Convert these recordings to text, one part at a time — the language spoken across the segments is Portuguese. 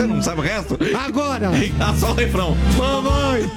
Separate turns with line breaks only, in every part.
Você não sabe o resto?
Agora!
Ah, só o refrão.
Mamãe!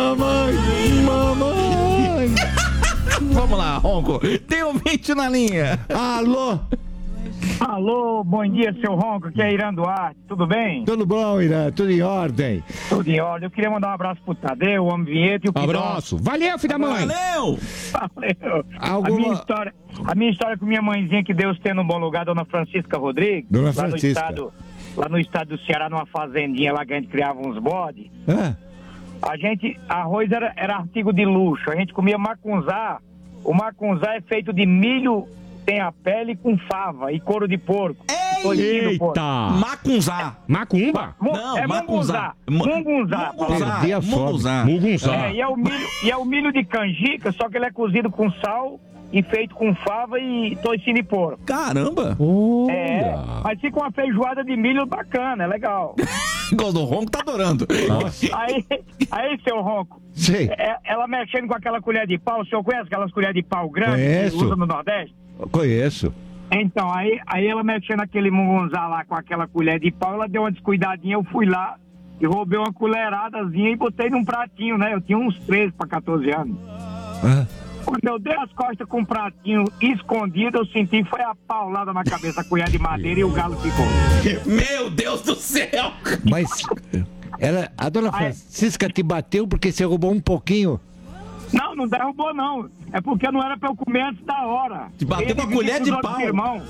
Vamos lá, Ronco. Tem ouvinte na linha.
Alô?
Alô, bom dia, seu Ronco, aqui é Irã Duarte, tudo bem?
Tudo bom, Irã? Tudo em ordem?
Tudo em ordem. Eu queria mandar um abraço pro Tadeu, o Homem Vinheta e o Pidão.
Abraço. Valeu, filho da mãe.
Valeu!
Valeu.
Alguma-
A minha história com minha mãezinha, que Deus tenha no bom lugar, Dona Francisca Rodrigues.
Dona Francisca.
Lá no estado do Ceará, numa fazendinha lá que a gente criava uns bodes. Arroz era artigo de luxo. A gente comia macunzá. O macunzá é feito de milho, tem a pele com fava e couro de porco.
Eita!
Macunzá.
Macumba?
Não,
é
macunzá.
mungunzá.
Perdi a fome.
Mugunzá.
E é o milho de canjica, só que ele é cozido com sal e feito com fava e toicinho de porco.
Caramba!
Mas fica uma feijoada de milho bacana, é legal.
Igual do Ronco, tá adorando.
Aí, seu Ronco,
Sei.
ela mexendo com aquela colher de pau, o senhor conhece aquelas colheres de pau grandes
Conheço.
que usa no Nordeste?
Conheço.
Então, aí ela mexendo aquele mungunzá lá com aquela colher de pau, ela deu uma descuidadinha, eu fui lá e roubei uma colheradazinha e botei num pratinho, né? Eu tinha uns 13 para 14 anos. Quando eu dei as costas com o pratinho escondido, eu senti foi a paulada na cabeça, a colher de madeira e o galo ficou.
Meu Deus do céu!
Mas a Dona Francisca te bateu porque você roubou um pouquinho?
Não derrubou não. É porque não era pra eu comer antes da hora.
Te bateu com a colher de pau.
Irmão.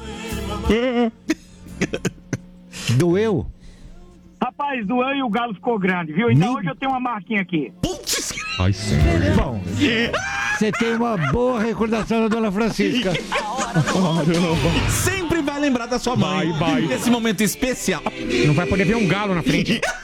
Doeu?
Rapaz, doeu e o galo ficou grande, viu? Então hoje eu tenho uma marquinha aqui.
Putz!
Ai, senhor.
Bom, você tem uma boa recordação da Dona Francisca.
Sempre vai lembrar da sua mãe.
Vai.
Nesse momento especial.
Não vai poder ver um galo na frente.